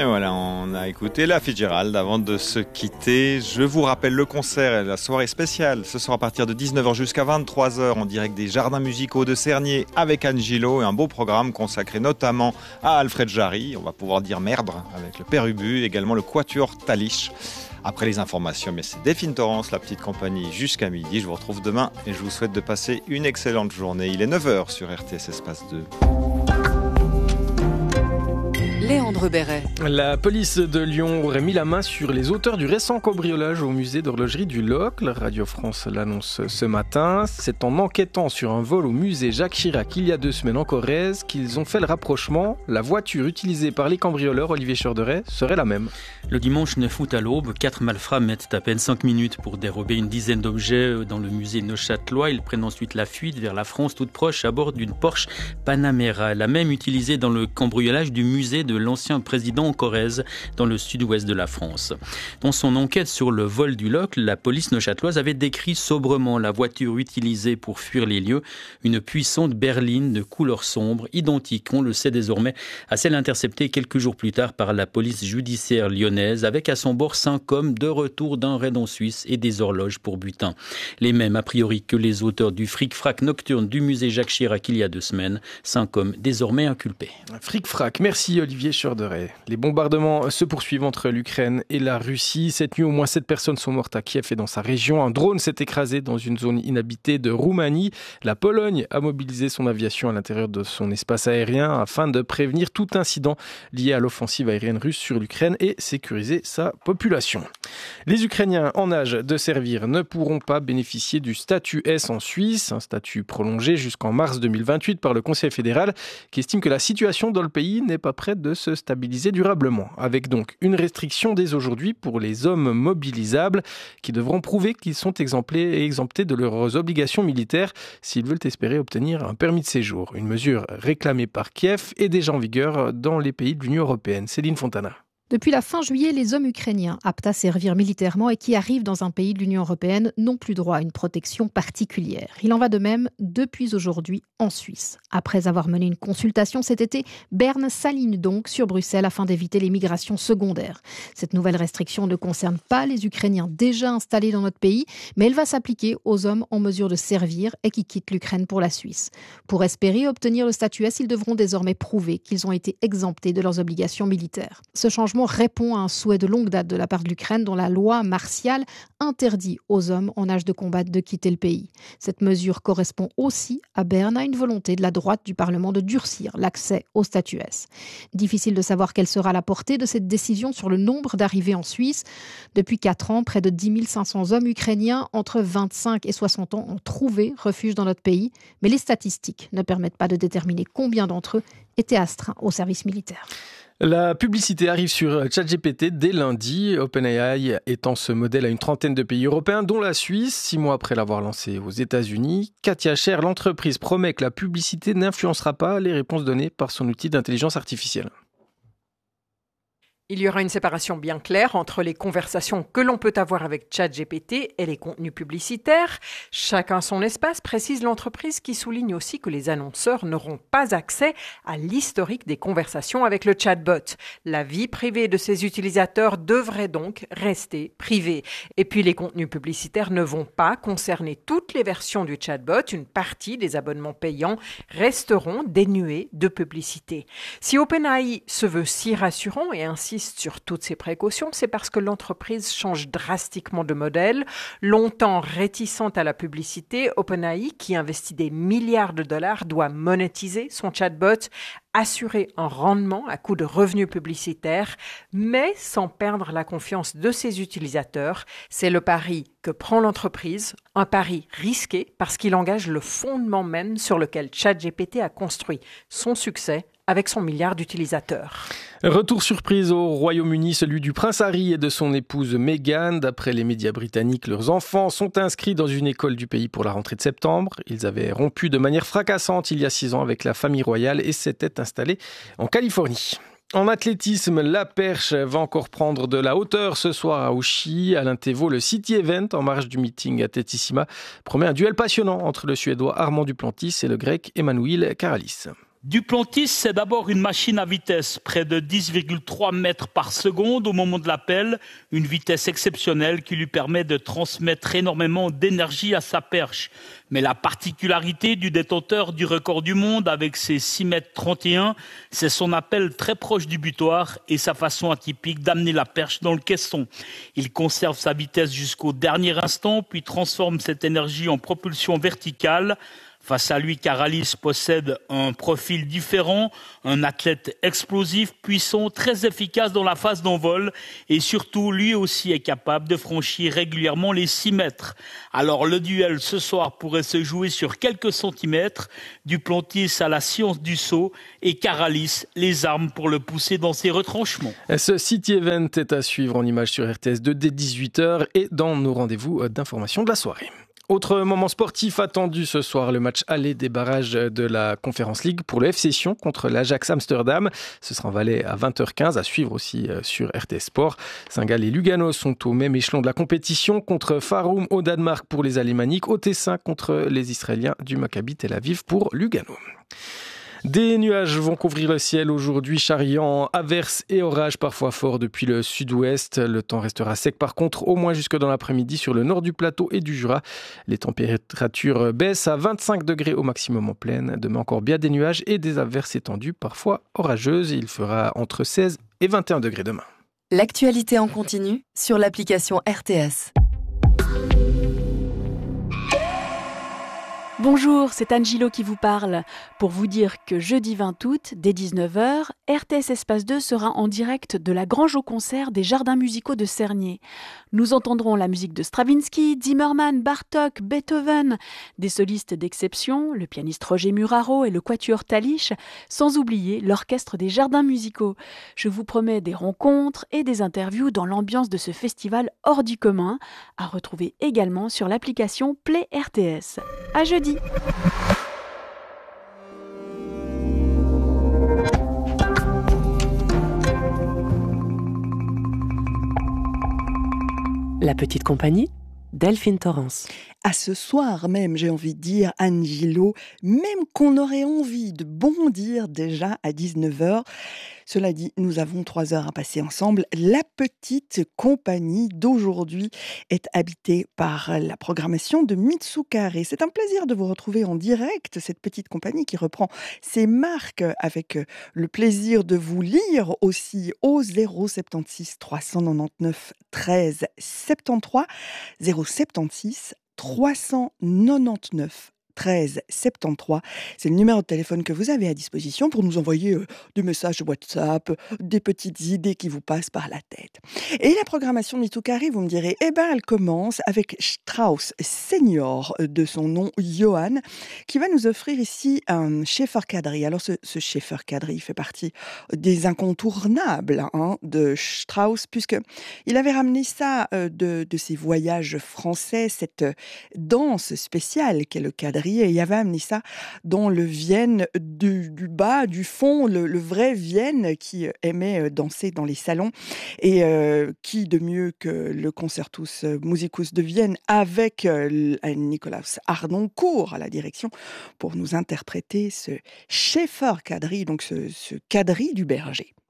Et voilà, on a écouté la Fitzgerald avant de se quitter. Je vous rappelle le concert et la soirée spéciale. Ce sera à partir de 19h jusqu'à 23h en direct des Jardins musicaux de Cernier avec Angelo et un beau programme consacré notamment à Alfred Jarry. On va pouvoir dire merde avec le Père Ubu, également le Quatuor Talich. Après les informations, mais c'est Delphine Torrance, la petite compagnie, jusqu'à midi. Je vous retrouve demain et je vous souhaite de passer une excellente journée. Il est 9h sur RTS Espace 2. Léandre Béret. La police de Lyon aurait mis la main sur les auteurs du récent cambriolage au musée d'horlogerie du Locle. Radio France l'annonce ce matin. C'est en enquêtant sur un vol au musée Jacques Chirac il y a 2 semaines en Corrèze qu'ils ont fait le rapprochement. La voiture utilisée par les cambrioleurs, Olivier Chorderet, serait la même. Le dimanche 9 août à l'aube, 4 malfrats mettent à peine 5 minutes pour dérober une dizaine d'objets dans le musée Neuchâtelois. Ils prennent ensuite la fuite vers la France toute proche à bord d'une Porsche Panamera, la même utilisée dans le cambriolage du musée de l'ancien président en Corrèze, dans le sud-ouest de la France. Dans son enquête sur le vol du Locle, la police neuchâteloise avait décrit sobrement la voiture utilisée pour fuir les lieux, une puissante berline de couleur sombre, identique, on le sait désormais, à celle interceptée quelques jours plus tard par la police judiciaire lyonnaise, avec à son bord 5 hommes de retour d'un raid en Suisse et des horloges pour butin. Les mêmes, a priori, que les auteurs du fric-frac nocturne du musée Jacques Chirac il y a 2 semaines. 5 hommes désormais inculpés. Fric-frac, merci Olivier Chorderet. Les bombardements se poursuivent entre l'Ukraine et la Russie. Cette nuit, au moins 7 personnes sont mortes à Kiev et dans sa région. Un drone s'est écrasé dans une zone inhabitée de Roumanie. La Pologne a mobilisé son aviation à l'intérieur de son espace aérien afin de prévenir tout incident lié à l'offensive aérienne russe sur l'Ukraine et sécuriser sa population. Les Ukrainiens en âge de servir ne pourront pas bénéficier du statut S en Suisse, un statut prolongé jusqu'en mars 2028 par le Conseil fédéral qui estime que la situation dans le pays n'est pas prête de se stabiliser durablement, avec donc une restriction dès aujourd'hui pour les hommes mobilisables qui devront prouver qu'ils sont exemptés de leurs obligations militaires s'ils veulent espérer obtenir un permis de séjour. Une mesure réclamée par Kiev et déjà en vigueur dans les pays de l'Union européenne. Céline Fontana. Depuis la fin juillet, les hommes ukrainiens aptes à servir militairement et qui arrivent dans un pays de l'Union européenne n'ont plus droit à une protection particulière. Il en va de même depuis aujourd'hui en Suisse. Après avoir mené une consultation cet été, Berne s'aligne donc sur Bruxelles afin d'éviter les migrations secondaires. Cette nouvelle restriction ne concerne pas les Ukrainiens déjà installés dans notre pays, mais elle va s'appliquer aux hommes en mesure de servir et qui quittent l'Ukraine pour la Suisse. Pour espérer obtenir le statut S, ils devront désormais prouver qu'ils ont été exemptés de leurs obligations militaires. Ce changement répond à un souhait de longue date de la part de l'Ukraine dont la loi martiale interdit aux hommes en âge de combattre de quitter le pays. Cette mesure correspond aussi à Berne à une volonté de la droite du Parlement de durcir l'accès au statut S. Difficile de savoir quelle sera la portée de cette décision sur le nombre d'arrivées en Suisse. Depuis 4 ans, près de 10 500 hommes ukrainiens entre 25 et 60 ans ont trouvé refuge dans notre pays, mais les statistiques ne permettent pas de déterminer combien d'entre eux étaient astreints au service militaire. La publicité arrive sur ChatGPT dès lundi, OpenAI étant ce modèle à une trentaine de pays européens, dont la Suisse, 6 mois après l'avoir lancé aux États-Unis. Katia Scher, l'entreprise promet que la publicité n'influencera pas les réponses données par son outil d'intelligence artificielle. Il y aura une séparation bien claire entre les conversations que l'on peut avoir avec ChatGPT et les contenus publicitaires. Chacun son espace, précise l'entreprise qui souligne aussi que les annonceurs n'auront pas accès à l'historique des conversations avec le chatbot. La vie privée de ses utilisateurs devrait donc rester privée. Et puis les contenus publicitaires ne vont pas concerner toutes les versions du chatbot. Une partie des abonnements payants resteront dénués de publicité. Si OpenAI se veut si rassurant et insiste sur toutes ces précautions, c'est parce que l'entreprise change drastiquement de modèle. Longtemps réticente à la publicité, OpenAI, qui investit des milliards de dollars, doit monétiser son chatbot, assurer un rendement à coût de revenus publicitaires, mais sans perdre la confiance de ses utilisateurs. C'est le pari que prend l'entreprise, un pari risqué parce qu'il engage le fondement même sur lequel ChatGPT a construit son succès avec son milliard d'utilisateurs. Retour surprise au Royaume-Uni, celui du prince Harry et de son épouse Meghan. D'après les médias britanniques, leurs enfants sont inscrits dans une école du pays pour la rentrée de septembre. Ils avaient rompu de manière fracassante il y a 6 ans avec la famille royale et s'étaient installés en Californie. En athlétisme, la perche va encore prendre de la hauteur ce soir à Ouchy. Alain Thévault, le City Event, en marge du meeting Atletissima, promet un duel passionnant entre le Suédois Armand Duplantis et le Grec Emmanuel Karalis. Duplantis, c'est d'abord une machine à vitesse, près de 10,3 mètres par seconde au moment de l'appel, une vitesse exceptionnelle qui lui permet de transmettre énormément d'énergie à sa perche. Mais la particularité du détenteur du record du monde avec ses 6 mètres 31, c'est son appel très proche du butoir et sa façon atypique d'amener la perche dans le caisson. Il conserve sa vitesse jusqu'au dernier instant, puis transforme cette énergie en propulsion verticale. Face à lui, Caralis possède un profil différent, un athlète explosif, puissant, très efficace dans la phase d'envol et surtout, lui aussi est capable de franchir régulièrement les 6 mètres. Alors le duel ce soir pourrait se jouer sur quelques centimètres. Duplantis a la science du saut et Caralis les armes pour le pousser dans ses retranchements. Ce City Event est à suivre en images sur RTS2 dès 18h et dans nos rendez-vous d'information de la soirée. Autre moment sportif attendu ce soir, le match aller des barrages de la Conference League pour le FC Sion contre l'Ajax Amsterdam. Ce sera en Valais à 20h15, à suivre aussi sur RTS Sport. Saint-Gall et Lugano sont au même échelon de la compétition contre Faroum au Danemark pour les Alémaniques, au Tessin contre les Israéliens du Maccabi Tel Aviv pour Lugano. Des nuages vont couvrir le ciel aujourd'hui, charriant averses et orages parfois forts depuis le sud-ouest. Le temps restera sec par contre, au moins jusque dans l'après-midi sur le nord du plateau et du Jura. Les températures baissent à 25 degrés au maximum en plaine. Demain encore bien des nuages et des averses étendues, parfois orageuses. Il fera entre 16 et 21 degrés demain. L'actualité en continu sur l'application RTS. Bonjour, c'est Angelo qui vous parle. Pour vous dire que jeudi 20 août, dès 19h, RTS Espace 2 sera en direct de la Grange au concert des Jardins musicaux de Cernay. Nous entendrons la musique de Stravinsky, Zimmermann, Bartók, Beethoven, des solistes d'exception, le pianiste Roger Muraro et le quatuor Talich, sans oublier l'orchestre des Jardins musicaux. Je vous promets des rencontres et des interviews dans l'ambiance de ce festival hors du commun, à retrouver également sur l'application Play RTS. À jeudi. La petite compagnie, Delphine Torrance. À ce soir même, j'ai envie de dire, Angelo, même qu'on aurait envie de bondir déjà à 19h. Cela dit, nous avons 3 heures à passer ensemble. La petite compagnie d'aujourd'hui est habitée par la programmation de Mitsukare. C'est un plaisir de vous retrouver en direct, cette petite compagnie qui reprend ses marques avec le plaisir de vous lire aussi au 076 399 13 73 076 399 13 73. C'est le numéro de téléphone que vous avez à disposition pour nous envoyer des messages WhatsApp, des petites idées qui vous passent par la tête. Et la programmation de Mitsukare, vous me direz, elle commence avec Strauss Senior, de son nom Johann, qui va nous offrir ici un Schäferkadrille. Alors ce Schäferkadrille fait partie des incontournables de Strauss, puisqu'il avait ramené ça de ses voyages français, cette danse spéciale qu'est le quadrille. Et il avait amené ça dans le Vienne du bas, du fond, le vrai Vienne qui aimait danser dans les salons. Et qui de mieux que le Concertus Musicus de Vienne avec Nikolaus Harnoncourt à la direction pour nous interpréter ce Schäferkadrille, donc ce quadrille du berger.